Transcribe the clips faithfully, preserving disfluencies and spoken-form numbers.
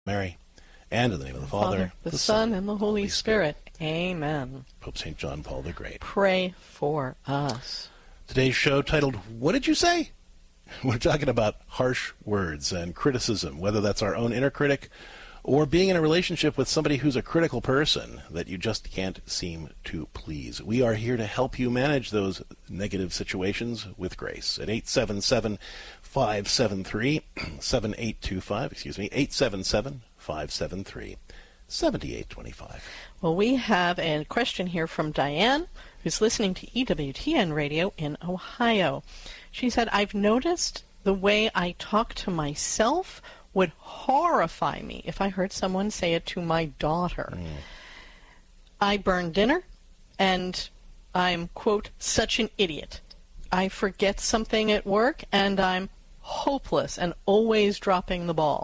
Mary, and in the name of the Father, Father the, the Son, Son, and the Holy Spirit. Spirit. Amen. Pope Saint John Paul the Great. Pray for us. Today's show titled, What Did You Say? We're talking about harsh words and criticism, whether that's our own inner critic or being in a relationship with somebody who's a critical person that you just can't seem to please. We are here to help you manage those negative situations with grace at eight seven seven, five seven three, seven eight two five, excuse me, eight seven seven, five seven three, seven eight two five. Well, we have a question here from Diane, who's listening to E W T N Radio in Ohio. She said, I've noticed the way I talk to myself would horrify me if I heard someone say it to my daughter. Mm. I burn dinner, and I'm, quote, such an idiot. I forget something at work, and I'm hopeless and always dropping the ball.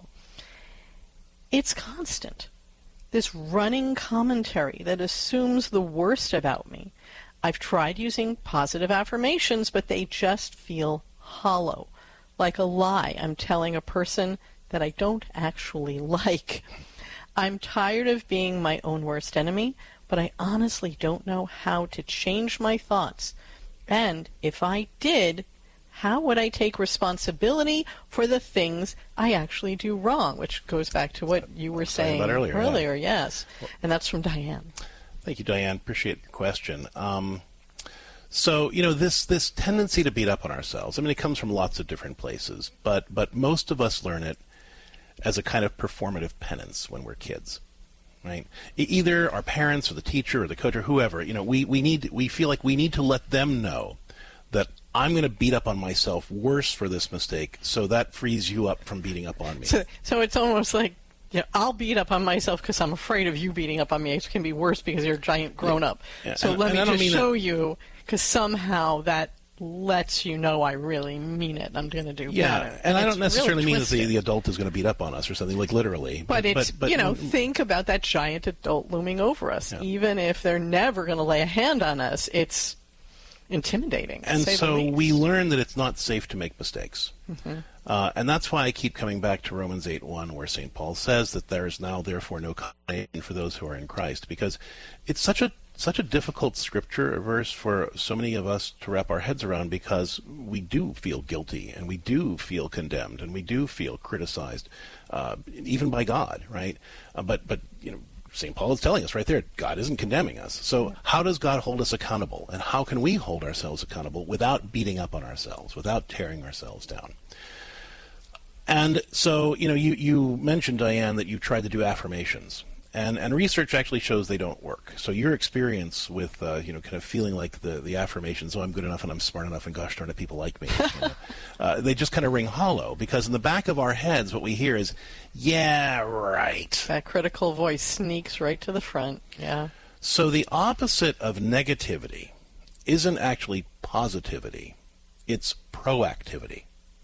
It's constant. This running commentary that assumes the worst about me. I've tried using positive affirmations, but they just feel hollow, like a lie I'm telling a person that I don't actually like. I'm tired of being my own worst enemy, but I honestly don't know how to change my thoughts. And if I did, how would I take responsibility for the things I actually do wrong? Which goes back to what you were saying earlier, earlier yeah. yes. And that's from Diane. Thank you, Diane. Appreciate the question. Um, so, you know, this this tendency to beat up on ourselves, I mean, it comes from lots of different places, but but most of us learn it as a kind of performative penance when we're kids, right? E- either our parents or the teacher or the coach or whoever, you know, we, we need we feel like we need to let them know that I'm going to beat up on myself worse for this mistake, so that frees you up from beating up on me. So, so it's almost like, you know, I'll beat up on myself because I'm afraid of you beating up on me. It can be worse because you're a giant grown-up. Yeah, so and, let and me just show that, you, because somehow that lets you know I really mean it. I'm going to do yeah, better. and, and I don't necessarily really mean that the, the adult is going to beat up on us or something, like literally. But, but it's, but, but, you know, think about that giant adult looming over us. Yeah. Even if they're never going to lay a hand on us, it's intimidating. And so we learn that it's not safe to make mistakes. Mm-hmm. Uh, and that's why I keep coming back to Romans eight one, where Saint Paul says that there is now therefore no condemnation for those who are in Christ, because it's such a such a difficult scripture verse for so many of us to wrap our heads around, because we do feel guilty and we do feel condemned and we do feel criticized, uh, even by God, right? Uh, but but you know, Saint Paul is telling us right there, God isn't condemning us. So how does God hold us accountable, and how can we hold ourselves accountable without beating up on ourselves, without tearing ourselves down? And so, you know, you, you mentioned, Diane, that you tried to do affirmations. And and research actually shows they don't work. So your experience with, uh, you know, kind of feeling like the, the affirmations, oh, I'm good enough and I'm smart enough and gosh darn it, people like me, you know, uh, they just kind of ring hollow, because in the back of our heads what we hear is, yeah, right. That critical voice sneaks right to the front, yeah. So the opposite of negativity isn't actually positivity, it's proactivity.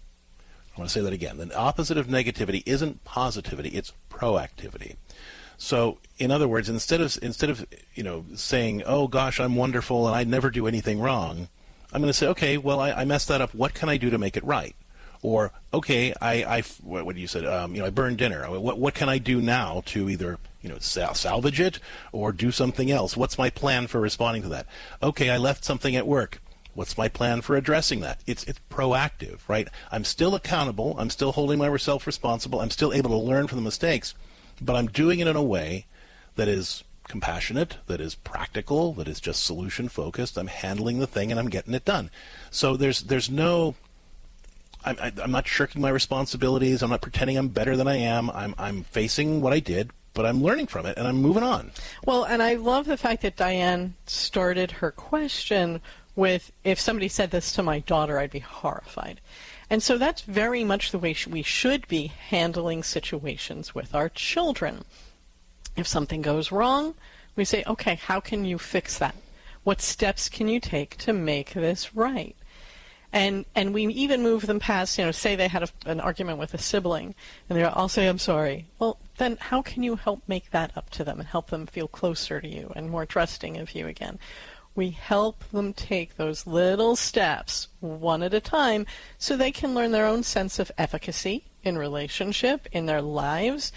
I want to say that again. The opposite of negativity isn't positivity, it's proactivity. So, in other words, instead of instead of you know saying, "Oh gosh, I'm wonderful and I never do anything wrong," I'm going to say, "Okay, well, I, I messed that up. What can I do to make it right?" Or, "Okay, I, I what, what you said, um, you know, I burned dinner. What what can I do now to either you know sal- salvage it or do something else? What's my plan for responding to that? Okay, I left something at work. What's my plan for addressing that?" It's it's proactive, right? I'm still accountable. I'm still holding myself responsible. I'm still able to learn from the mistakes. But I'm doing it in a way that is compassionate, that is practical, that is just solution-focused. I'm handling the thing and I'm getting it done. So there's there's no, I'm, I'm not shirking my responsibilities. I'm not pretending I'm better than I am. I'm I'm facing what I did, but I'm learning from it and I'm moving on. Well, and I love the fact that Diane started her question with, if somebody said this to my daughter, I'd be horrified. And so that's very much the way we should be handling situations with our children. If something goes wrong, we say, okay, how can you fix that? What steps can you take to make this right? And and we even move them past, you know, say they had a, an argument with a sibling, and they're, I'll say, I'm sorry. Well, then how can you help make that up to them and help them feel closer to you and more trusting of you again? We help them take those little steps one at a time so they can learn their own sense of efficacy in relationship, in their lives,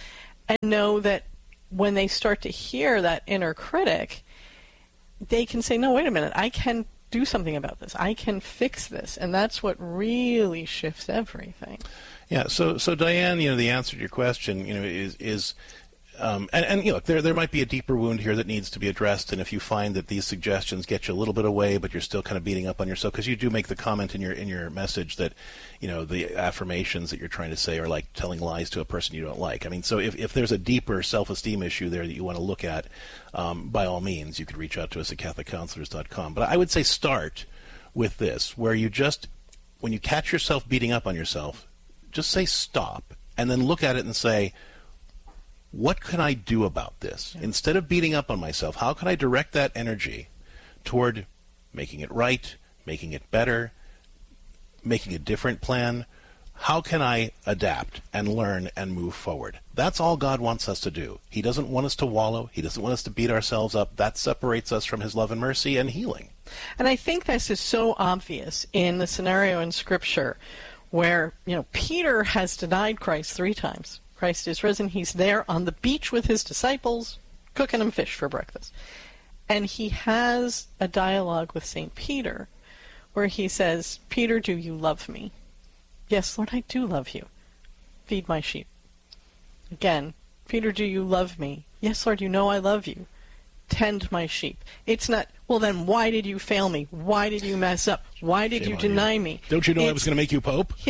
and know that when they start to hear that inner critic, they can say, no, wait a minute, I can do something about this. I can fix this. And that's what really shifts everything. Yeah, so so Diane, you know, the answer to your question, you know, is is um, and, and you know, there there might be a deeper wound here that needs to be addressed, and if you find that these suggestions get you a little bit away, but you're still kind of beating up on yourself, because you do make the comment in your in your message that, you know, the affirmations that you're trying to say are like telling lies to a person you don't like. I mean, so if, if there's a deeper self-esteem issue there that you want to look at, um, by all means, you could reach out to us at Catholic Counselors dot com. But I would say start with this, where you just, when you catch yourself beating up on yourself, just say stop, and then look at it and say, what can I do about this? Yeah. Instead of beating up on myself, how can I direct that energy toward making it right, making it better, making a different plan? How can I adapt and learn and move forward? That's all God wants us to do. He doesn't want us to wallow. He doesn't want us to beat ourselves up. That separates us from his love and mercy and healing. And I think this is so obvious in the scenario in Scripture where, you know, Peter has denied Christ three times. Christ is risen. He's there on the beach with his disciples, cooking them fish for breakfast. And he has a dialogue with Saint Peter where he says, Peter, do you love me? Yes, Lord, I do love you. Feed my sheep. Again, Peter, do you love me? Yes, Lord, you know I love you. Tend my sheep. It's not, well, then why did you fail me? Why did you mess up? Why did Shame you deny you. me? Don't you know it's, I was going to make you Pope? Yeah,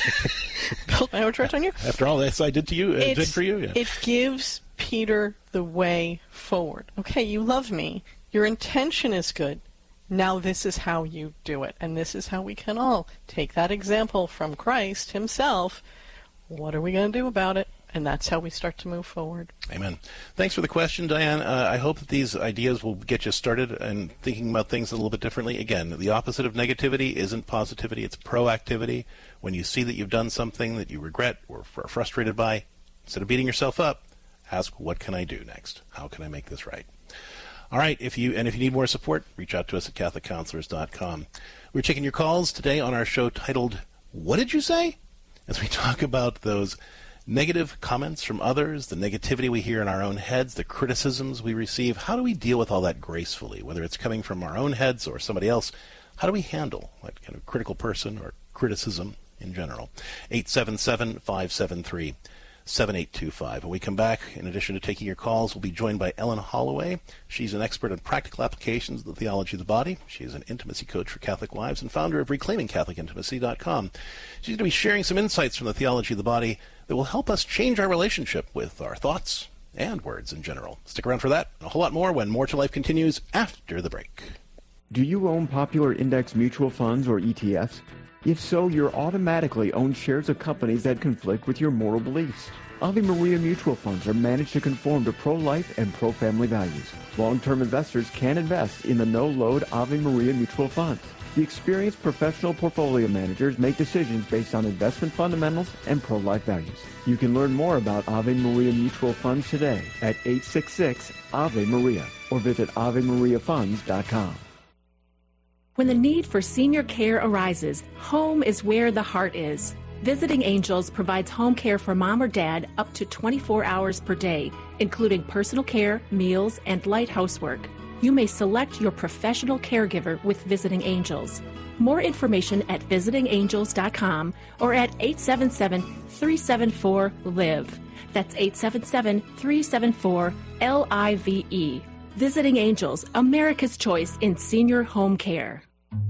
built my own church on you? After all this I did to you, uh, did for you? Yeah. It gives Peter the way forward. Okay, you love me. Your intention is good. Now this is how you do it. And this is how we can all take that example from Christ himself. What are we going to do about it? And that's how we start to move forward. Amen. Thanks for the question, Diane. Uh, I hope that these ideas will get you started and thinking about things a little bit differently. Again, the opposite of negativity isn't positivity, it's proactivity. When you see that you've done something that you regret or are frustrated by, instead of beating yourself up, ask, what can I do next? How can I make this right? All right, if you and if you need more support, reach out to us at Catholic Counselors dot com. We're taking your calls today on our show titled, What Did You Say? As we talk about those negative comments from others, the negativity we hear in our own heads, the criticisms we receive. How do we deal with all that gracefully, whether it's coming from our own heads or somebody else? How do we handle that kind of critical person or criticism in general? eight seven seven, five seven three, seven eight two five. When we come back, in addition to taking your calls, we'll be joined by Ellen Holloway. She's an expert in practical applications of the theology of the body. She is an intimacy coach for Catholic wives and founder of Reclaiming Catholic Intimacy dot com. She's going to be sharing some insights from the theology of the body that will help us change our relationship with our thoughts and words in general. Stick around for that and a whole lot more when More to Life continues after the break. Do you own popular index mutual funds or E T Fs? If so, you're automatically own shares of companies that conflict with your moral beliefs. Ave Maria mutual funds are managed to conform to pro-life and pro-family values. Long-term investors can invest in the no-load Ave Maria mutual funds. The experienced professional portfolio managers make decisions based on investment fundamentals and pro-life values. You can learn more about Ave Maria mutual funds today at eight six six, A V E Maria or visit Ave Maria Funds dot com. When the need for senior care arises, home is where the heart is. Visiting Angels provides home care for mom or dad up to twenty-four hours per day, including personal care, meals, and light housework. You may select your professional caregiver with Visiting Angels. More information at visiting angels dot com or at eight seven seven, three seven four, L I V E. That's eight seven seven, three seven four, L I V E. Visiting Angels, America's choice in senior home care.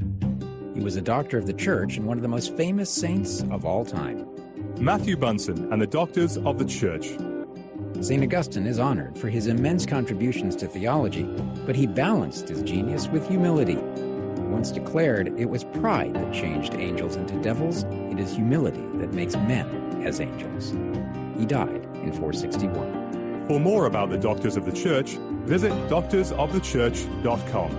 He was a doctor of the church and one of the most famous saints of all time. Matthew Bunson and the Doctors of the Church. Saint Augustine is honored for his immense contributions to theology, but he balanced his genius with humility. Once declared, it was pride that changed angels into devils. It is humility that makes men as angels. He died in four sixty-one. For more about the Doctors of the Church, visit doctors of the church dot com.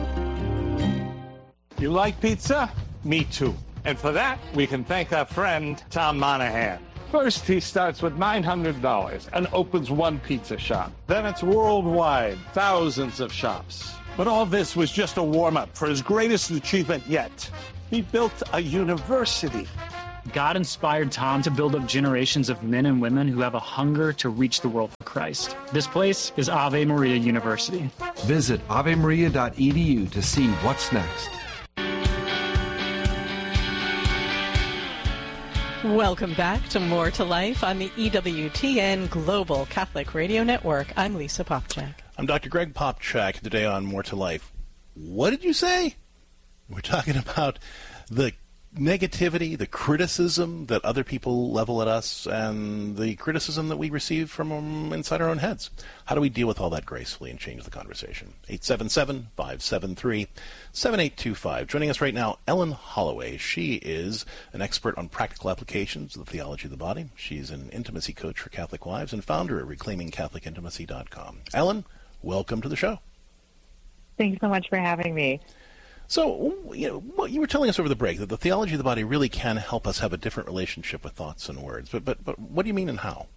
You like pizza? Me too. And for that, we can thank our friend Tom Monahan. First, he starts with nine hundred dollars and opens one pizza shop. Then it's worldwide, thousands of shops. But all this was just a warm-up for his greatest achievement yet. He built a university. God inspired Tom to build up generations of men and women who have a hunger to reach the world for Christ. This place is Ave Maria University. Visit ave maria dot e d u to see what's next. Welcome back to More to Life on the E W T N Global Catholic Radio Network. I'm Lisa Popchak. I'm Doctor Greg Popchak. Today on More to Life. What did you say? We're talking about the negativity, the criticism that other people level at us, and the criticism that we receive from um, inside our own heads. How do we deal with all that gracefully and change the conversation? eight seven seven, five seven three, seven eight two five. Joining us right now, Ellen Holloway. She is an expert on practical applications of the theology of the body. She's an intimacy coach for Catholic wives and founder at reclaiming catholic intimacy dot com. Ellen, welcome to the show. Thanks so much for having me. So, you know, what you were telling us over the break, that the theology of the body really can help us have a different relationship with thoughts and words. But, but, but what do you mean and how?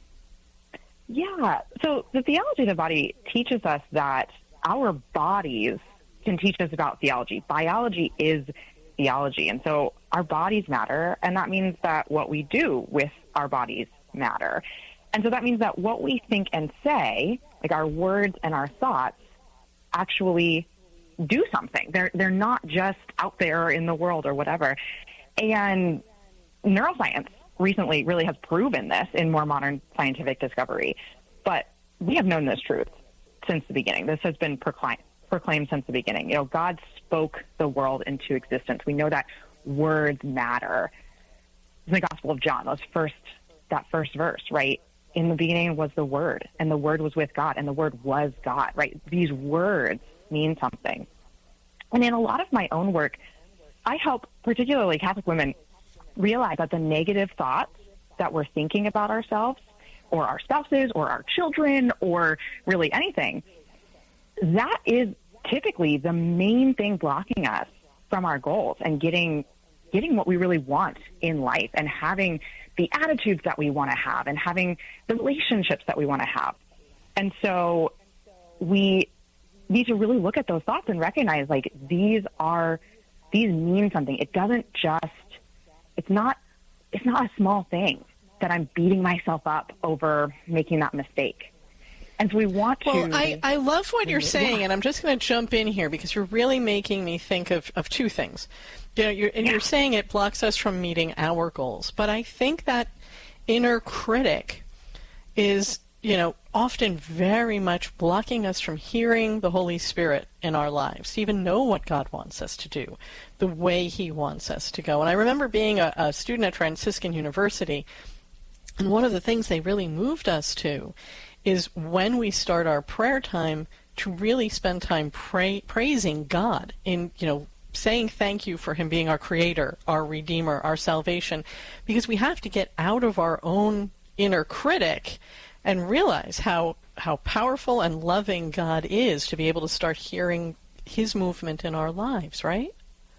Yeah. So the theology of the body teaches us that our bodies can teach us about theology. Biology is theology. And so our bodies matter. And that means that what we do with our bodies matter. And so that means that what we think and say, like our words and our thoughts, actually do something. They're they're not just out there in the world or whatever. And neuroscience recently really has proven this in more modern scientific discovery. But we have known this truth since the beginning. This has been proclaimed proclaimed since the beginning. You know, God spoke the world into existence. We know that words matter. In the Gospel of John, those first that first verse, right? In the beginning was the Word, and the Word was with God, and the Word was God, right? These words mean something. And in a lot of my own work, I help particularly Catholic women realize that the negative thoughts that we're thinking about ourselves or our spouses or our children or really anything, that is typically the main thing blocking us from our goals and getting getting what we really want in life and having the attitudes that we want to have and having the relationships that we want to have. And so we need to really look at those thoughts and recognize, like, these are, these mean something. It doesn't just, it's not, it's not a small thing that I'm beating myself up over making that mistake. And so we want to... Well, I, I love what you're saying, yeah. And I'm just going to jump in here because you're really making me think of, of two things. You know, you're, and yeah. you're saying it blocks us from meeting our goals. But I think that inner critic is, you know, often very much blocking us from hearing the Holy Spirit in our lives, to even know what God wants us to do, the way He wants us to go. And I remember being a, a student at Franciscan University, and one of the things they really moved us to is when we start our prayer time to really spend time pray, praising God in, you know, saying thank you for Him being our Creator, our Redeemer, our salvation, because we have to get out of our own inner critic and realize how how powerful and loving God is to be able to start hearing His movement in our lives, right?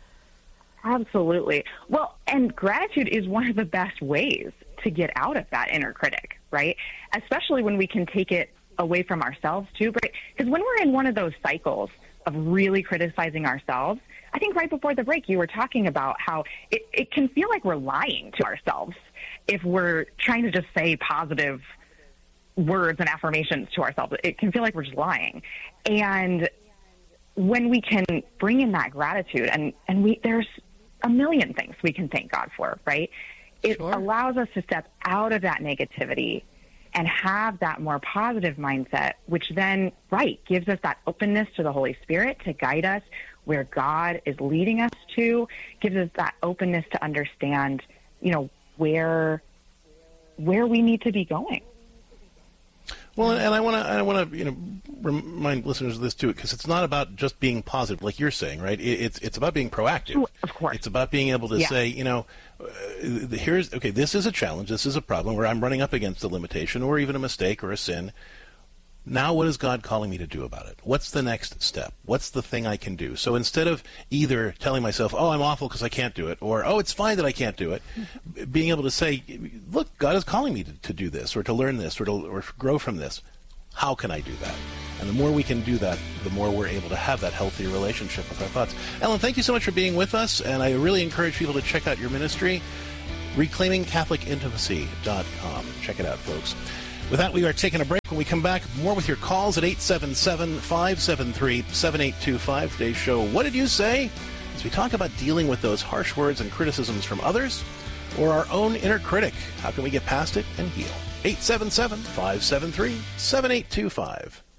Absolutely. Well, and gratitude is one of the best ways to get out of that inner critic, right? Especially when we can take it away from ourselves too. Because when we're in one of those cycles of really criticizing ourselves, I think right before the break you were talking about how it, it can feel like we're lying to ourselves if we're trying to just say positive words and affirmations to ourselves. It can feel like we're just lying. And when we can bring in that gratitude, and, and we there's a million things we can thank God for, right? It sure. allows us to step out of that negativity and have that more positive mindset, which then, right, gives us that openness to the Holy Spirit to guide us where God is leading us to, gives us that openness to understand, you know, where where we need to be going. Well, and I want to, I want to, you know, remind listeners of this too, because it's not about just being positive, like you're saying, right? It's it's about being proactive. Of course, it's about being able to yeah. say, you know, uh, here's okay, this is a challenge, this is a problem where I'm running up against a limitation or even a mistake or a sin. Now, what is God calling me to do about it? What's the next step? What's the thing I can do? So instead of either telling myself, oh, I'm awful because I can't do it, or, oh, it's fine that I can't do it, mm-hmm. being able to say, look, God is calling me to, to do this or to learn this or to or grow from this. How can I do that? And the more we can do that, the more we're able to have that healthy relationship with our thoughts. Ellen, thank you so much for being with us, and I really encourage people to check out your ministry. reclaiming catholic intimacy dot com. Check it out, folks. With that, we are taking a break. When we come back, more with your calls at eight seven seven, five seven three, seven eight two five. Today's show, What Did You Say? As we talk about dealing with those harsh words and criticisms from others or our own inner critic. How can we get past it and heal? eight seven seven, five seven three, seven eight two five.